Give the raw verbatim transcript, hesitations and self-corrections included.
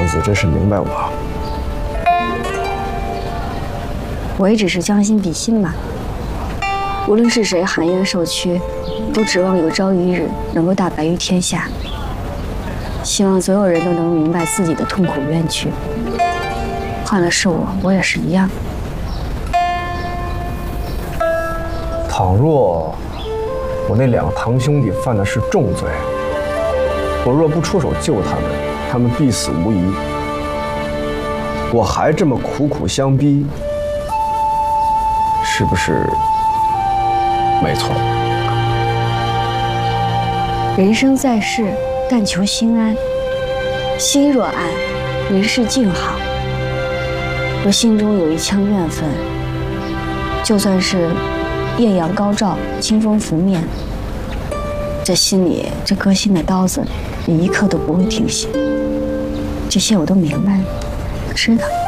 子真是明白我。 我也只是将心比心吧。无论是谁含冤受屈，都指望有朝一日能够大白于天下。希望所有人都能明白自己的痛苦冤屈。换了是我，我也是一样。 倘若我那两个堂兄弟犯的是重罪，我若不出手救他们，他们必死无疑。我还这么苦苦相逼，是不是没错？ 人生在世，但求心安。心若安，人世静好。若心中有一腔怨愤，就算是艳阳高照，清风拂面，这心里这割心的刀子，也一刻都不会停息。这些我都明白，知道。